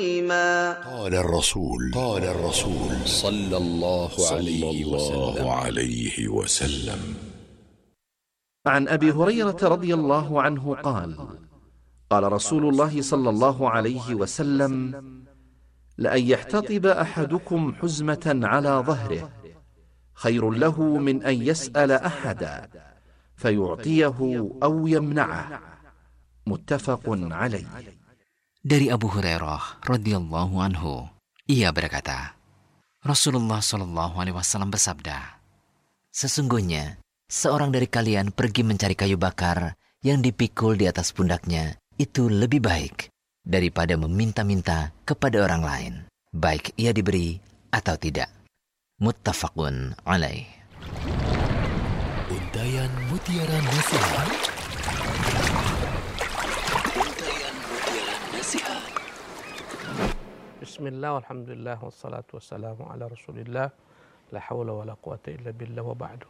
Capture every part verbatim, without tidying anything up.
قال الرسول قال الرسول صلى الله عليه وسلم عليه وسلم عن أبي هريرة رضي الله عنه قال قال رسول الله صلى الله عليه وسلم لأن يحتطب أحدكم حزمة على ظهره خير له من أن يسأل أحدا فيعطيه أو يمنعه متفق عليه. Dari Abu Hurairah radhiyallahu anhu, ia berkata, Rasulullah shallallahu alaihi wasallam bersabda, sesungguhnya seorang dari kalian pergi mencari kayu bakar yang dipikul di atas pundaknya itu lebih baik daripada meminta-minta kepada orang lain, baik ia diberi atau tidak. Muttafaqun alaih. Untayan Mutiara Nasihat. Bismillah, alhamdulillah, wassalatu wassalamu ala rasulillah, la hawla wa la quwata illa billah wa ba'du.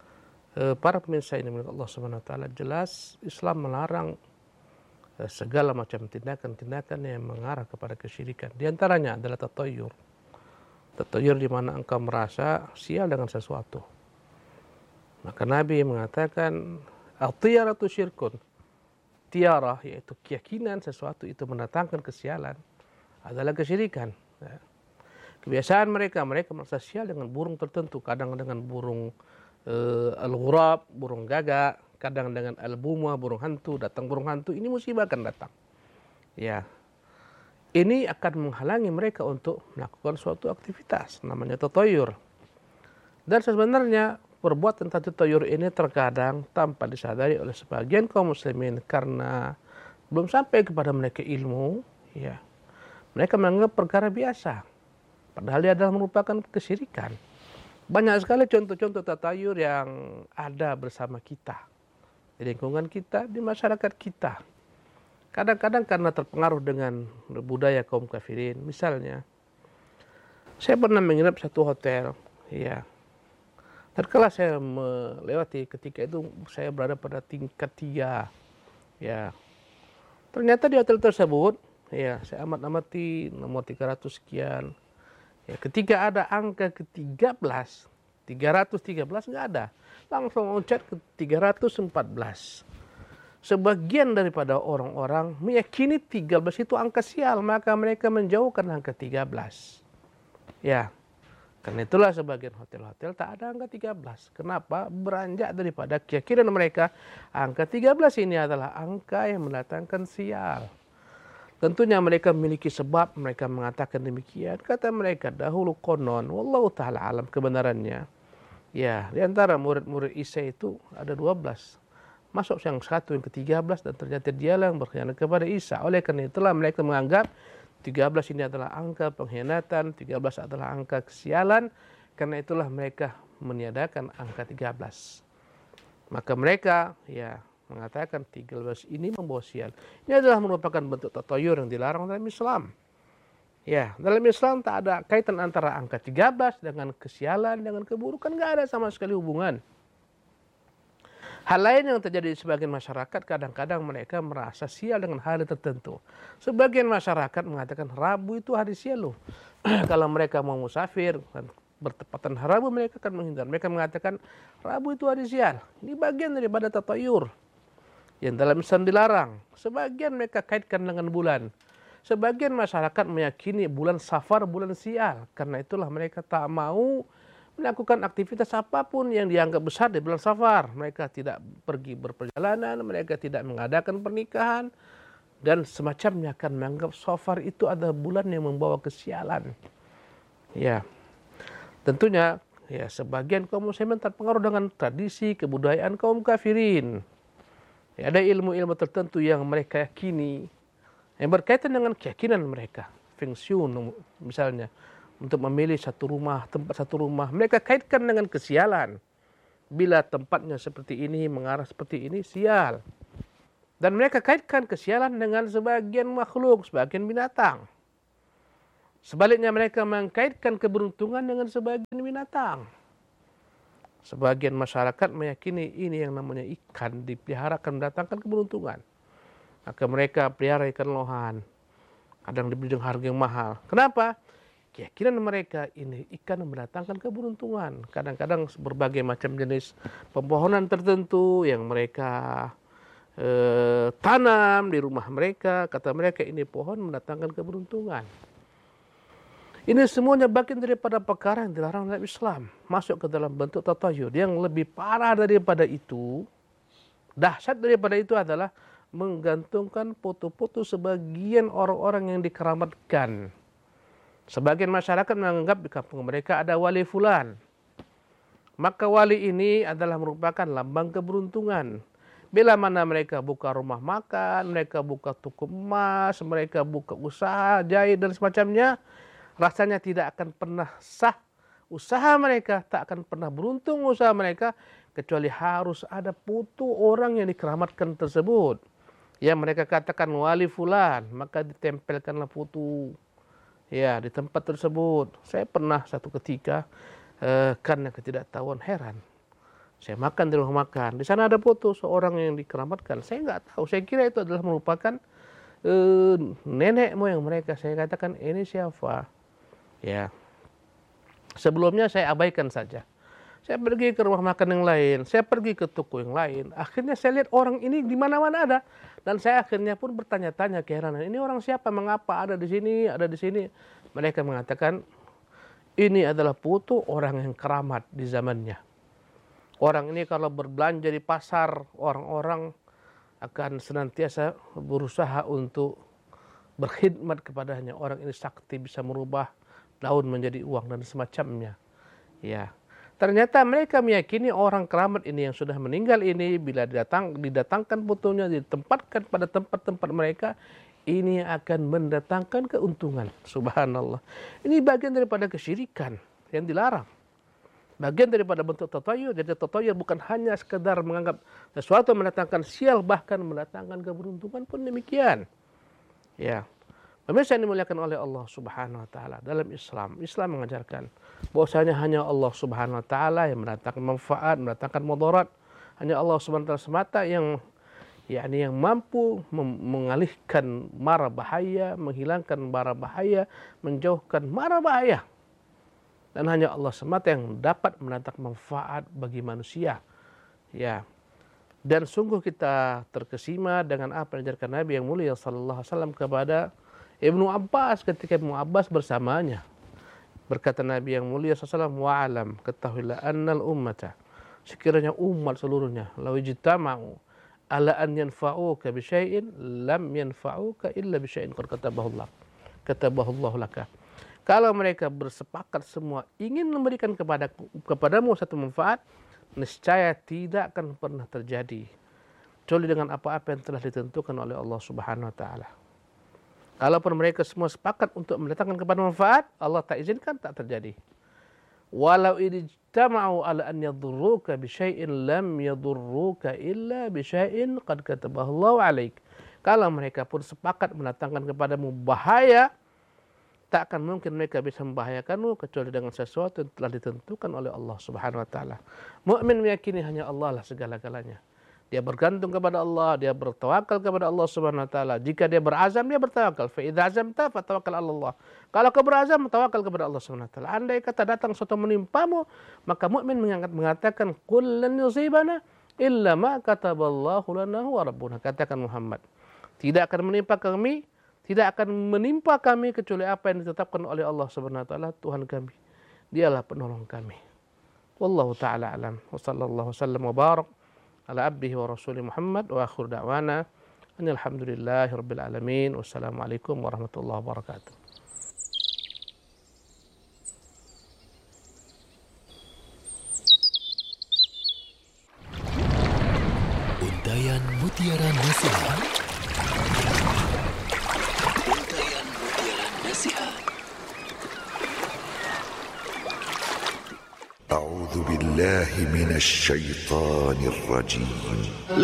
E, para pemirsa ini milik Allah subhanahu wa ta'ala, jelas Islam melarang e, segala macam tindakan-tindakan yang mengarah kepada kesyirikan. Di antaranya adalah tatayur. Tatayur di mana engkau merasa sial dengan sesuatu. Maka Nabi mengatakan, al-tiyaratu syirkun. Tiarah, yaitu keyakinan sesuatu itu mendatangkan kesialan, adalah kesyirikan. Ya. Kebiasaan mereka, mereka merasa sial dengan burung tertentu, kadang dengan burung e, al-ghurab, burung gagak, kadang dengan al-buma, burung hantu, datang burung hantu, ini musibah akan datang. Ya. Ini akan menghalangi mereka untuk melakukan suatu aktivitas, namanya tatayur. Dan sebenarnya perbuatan tatayur ini terkadang tanpa disadari oleh sebagian kaum muslimin karena belum sampai kepada mereka ilmu, ya. Mereka menganggap perkara biasa, padahal dia adalah merupakan kesyirikan. Banyak sekali contoh-contoh tatayur yang ada bersama kita, di lingkungan kita, di masyarakat kita. Kadang-kadang karena terpengaruh dengan budaya kaum kafirin. Misalnya, saya pernah menginap satu hotel, ya. Terkala saya melewati ketika itu saya berada pada tingkat tiga, ya. Ternyata di hotel tersebut, ya, saya amat-amati nomor tiga ratus sekian. Ya, ketika ada angka ke tiga belas, tiga ratus tiga belas nggak ada. Langsung loncat ke tiga ratus empat belas. Sebagian daripada orang-orang meyakini tiga belas itu angka sial, maka mereka menjauhkan angka tiga belas. Ya, karena itulah sebagian hotel-hotel tak ada angka tiga belas. Kenapa? Beranjak daripada keyakinan mereka, angka tiga belas ini adalah angka yang mendatangkan sial. Tentunya mereka memiliki sebab mereka mengatakan demikian. Kata mereka dahulu konon, wallahu ta'ala alam kebenarannya. Ya, di antara murid-murid Isa itu ada dua belas. Masuk yang satu, yang ke tiga belas, dan ternyata dialah yang berkhianat kepada Isa. Oleh karena itulah mereka menganggap tiga belas ini adalah angka pengkhianatan, tiga belas adalah angka kesialan. Karena itulah mereka meniadakan angka tiga belas. Maka mereka, ya, mengatakan tiga belas ini membawa sial. Ini adalah merupakan bentuk tatayur yang dilarang dalam Islam. Ya, dalam Islam tak ada kaitan antara angka tiga belas dengan kesialan, dengan keburukan, nggak ada sama sekali hubungan. Hal lain yang terjadi di sebagian masyarakat, kadang-kadang mereka merasa sial dengan hari tertentu. Sebagian masyarakat mengatakan Rabu itu hari sial loh. Kalau mereka mau musafir, bertepatan Rabu mereka akan menghindar. Mereka mengatakan Rabu itu hari sial. Ini bagian daripada tatayur yang dalam Islam dilarang. Sebagian mereka kaitkan dengan bulan. Sebagian masyarakat meyakini bulan Safar bulan sial. Karena itulah mereka tak mau melakukan aktivitas apapun yang dianggap besar di bulan Safar. Mereka tidak pergi berperjalanan, mereka tidak mengadakan pernikahan, dan semacamnya akan menganggap Safar itu adalah bulan yang membawa kesialan. Ya, tentunya ya sebagian kaum muslimin terpengaruh dengan tradisi kebudayaan kaum kafirin. Ya, ada ilmu-ilmu tertentu yang mereka yakini yang berkaitan dengan keyakinan mereka. Feng Shui misalnya, untuk memilih satu rumah, tempat satu rumah, mereka kaitkan dengan kesialan. Bila tempatnya seperti ini, mengarah seperti ini, sial. Dan mereka kaitkan kesialan dengan sebagian makhluk, sebagian binatang. Sebaliknya mereka mengkaitkan keberuntungan dengan sebagian binatang. Sebagian masyarakat meyakini ini yang namanya ikan dipelihara akan mendatangkan keberuntungan. Maka mereka pelihara ikan lohan. kadang dibeli dengan harga yang mahal. Kenapa? Keyakinan mereka ini ikan mendatangkan keberuntungan. Kadang-kadang berbagai macam jenis pepohonan tertentu yang mereka eh, tanam di rumah mereka, kata mereka ini pohon mendatangkan keberuntungan. Ini semuanya bagian daripada perkara yang dilarang dalam Islam, masuk ke dalam bentuk tatayur. Yang lebih parah daripada itu, dahsyat daripada itu adalah menggantungkan foto-foto sebagian orang-orang yang dikeramatkan. Sebagian masyarakat menganggap di kampung mereka ada wali fulan. Maka wali ini adalah merupakan lambang keberuntungan. Bila mana mereka buka rumah makan, mereka buka toko emas, mereka buka usaha, jahit dan semacamnya, rasanya tidak akan pernah sah usaha mereka, tak akan pernah beruntung usaha mereka, kecuali harus ada foto orang yang dikeramatkan tersebut. Yang mereka katakan wali fulan, maka ditempelkanlah foto ya di tempat tersebut. Saya pernah satu ketika eh, karena ketidaktahuan heran, saya makan di rumah makan, di sana ada foto seorang yang dikeramatkan. Saya nggak tahu, saya kira itu adalah merupakan eh, nenek moyang mereka. Saya katakan ini siapa? Ya, sebelumnya saya abaikan saja. Saya pergi ke rumah makan yang lain, saya pergi ke toko yang lain. Akhirnya saya lihat orang ini di mana-mana ada. Dan saya akhirnya pun bertanya-tanya keheranan, ini orang siapa, mengapa ada di sini, ada di sini. Mereka mengatakan, ini adalah foto orang yang keramat di zamannya. Orang ini kalau berbelanja di pasar, orang-orang akan senantiasa berusaha untuk berkhidmat kepadanya. Orang ini sakti, bisa merubah daun menjadi uang dan semacamnya. Ya. Ternyata mereka meyakini orang keramat ini yang sudah meninggal ini, bila didatang, didatangkan fotonya, ditempatkan pada tempat-tempat mereka, ini akan mendatangkan keuntungan. Subhanallah. Ini bagian daripada kesyirikan yang dilarang. Bagian daripada bentuk tatayur. Jadi tatayur bukan hanya sekedar menganggap sesuatu mendatangkan sial, bahkan mendatangkan keberuntungan pun demikian. Ya. Pemirsa yang dimuliakan oleh Allah Subhanahu wa taala, dalam Islam, Islam mengajarkan bahwasanya hanya Allah Subhanahu wa taala yang mendatangkan manfaat, mendatangkan mudarat. Hanya Allah Subhanahu wa taala semata yang yakni yang mampu mengalihkan mara bahaya, menghilangkan mara bahaya, menjauhkan mara bahaya. Dan hanya Allah semata yang dapat mendatangkan manfaat bagi manusia. Ya. Dan sungguh kita terkesima dengan apa yang diajarkan Nabi yang mulia sallallahu alaihi wasallam kepada Ibnu Abbas ketika Ibnu Abbas bersamanya. Berkata Nabi yang mulia sallallahu alaihi wasallam, wa'alam, ketahuilah annal ummata, sekiranya umat seluruhnya, law ijtama'u ala an yanfa'uka bi syai'in lam yanfa'uka illa bi syai'in qad katabahu Allah. Katabahu Allah laka. Kalau mereka bersepakat semua ingin memberikan kepada kepadamu satu manfaat, niscaya tidak akan pernah terjadi kecuali dengan apa-apa yang telah ditentukan oleh Allah Subhanahu wa taala. Kalaupun mereka semua sepakat untuk mendatangkan kepada manfaat, Allah tak izinkan, tak terjadi. Walau ijtama'u ala an yadurruka bi syai'in lam yadurruka illa bi syai'in qad katabahu Allah 'alaik. Kalau mereka pun sepakat mendatangkan kepadamu bahaya, tak akan mungkin mereka bisa membahayakanmu kecuali dengan sesuatu yang telah ditentukan oleh Allah Subhanahu wa taala. Mukmin meyakini hanya Allah lah segala-galanya. Dia bergantung kepada Allah, dia bertawakal kepada Allah Subhanahu wa taala. Jika dia berazam, dia bertawakal. Fa idza azamta fatawakkal 'ala Allah. Kalau kau berazam, tawakal kepada Allah Subhanahu wa taala. Andai kata datang sesuatu menimpamu, maka mukmin mengatakan qul lan yusibana illa ma kataballahu lana wa rabbuna. Katakan Muhammad, tidak akan menimpa kami, tidak akan menimpa kami kecuali apa yang ditetapkan oleh Allah Subhanahu wa taala, Tuhan kami. Dialah penolong kami. Wallahu taala alam. Wa sallallahu wasallam wa barak ala abdihi wa rasuli Muhammad wa akhir da'wana alhamdulillahi rabbil alamin. Wassalamualaikum warahmatullahi wabarakatuh. Untayan Mutiara Nasihat. Untayan Mutiara Nasihat. أعوذ بالله من الشيطان الرجيم